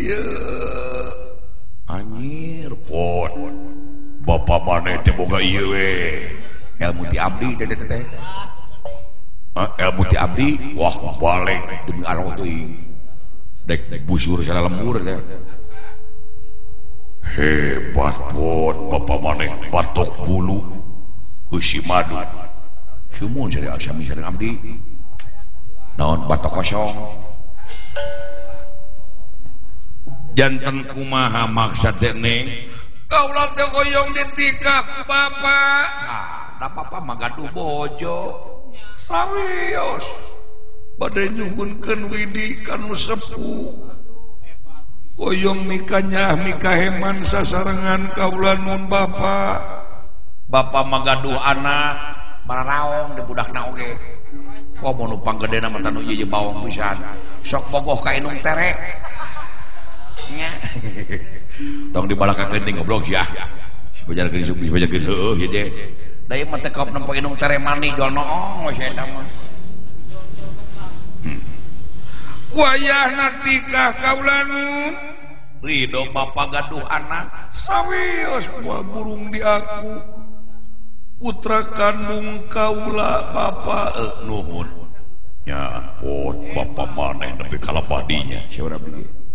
anjir pot bapak maneh teh boga ieu we ilmu ti abdi teh ilmu ti abdi wah balik demi Allah teuing dek busur sana lembur teh hebat pot bapak maneh batok bulu usi madu sumun cari asami sareng abdi naon batok kosong janten kumaha maksud neng kaulah teh hoyong ditikah ku bapak da papa mah gaduh bojo sarios bade nyuhunkeun widi kanu sepuh hoyong mikanya mikaheman sasarengan kaula nun bapak mah gaduh anak bararaong di budakna oge oh mau numpang gedena mah tanu ieu bawang pisan sok bogoh ka inung terek nya tong dibalakakeun ting goblok sia sebajarkeun sebajarkeun heueuh ieu teh da ieu mah teh kop nempo inung tere mani jual noong we eta mah wayahna tikah kaula nun ridho bapak gaduh anak sawios buah burung di aku putra kandung kaula bapak nuhun nya pot bapak maneh nepi kalapadinya siapa bieu